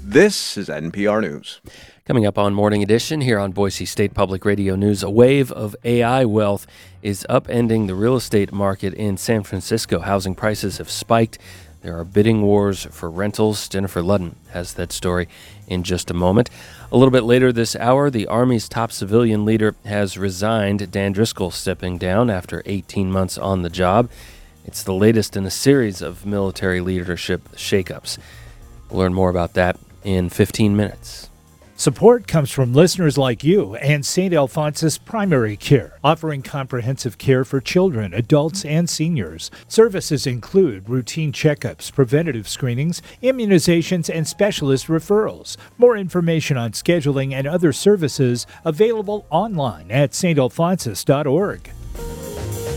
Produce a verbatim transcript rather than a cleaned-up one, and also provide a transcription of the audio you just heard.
This is N P R News. Coming up on Morning Edition here on Boise State Public Radio News, a wave of A I wealth is upending the real estate market in San Francisco. Housing prices have spiked. There are bidding wars for rentals. Jennifer Ludden has that story in just a moment. A little bit later this hour, the Army's top civilian leader has resigned, Dan Driscoll stepping down after eighteen months on the job. It's the latest in a series of military leadership shakeups. We'll learn more about that in fifteen minutes. Support comes from listeners like you and Saint Alphonsus Primary Care, offering comprehensive care for children, adults, and seniors. Services include routine checkups, preventative screenings, immunizations, and specialist referrals. More information on scheduling and other services available online at s t alphonsus dot org.